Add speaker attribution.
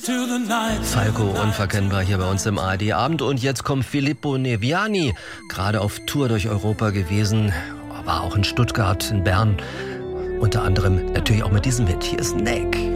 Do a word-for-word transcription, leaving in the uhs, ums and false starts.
Speaker 1: Falco unverkennbar hier bei uns im A R D-Abend. Und jetzt kommt Filippo Neviani, gerade auf Tour durch Europa gewesen, war auch in Stuttgart, in Bern, unter anderem natürlich auch mit diesem Hit. Hier ist Neck.